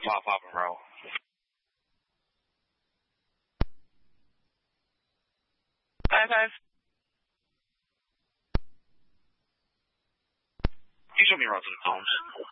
Pop and roll. Five. You should be running to the phones.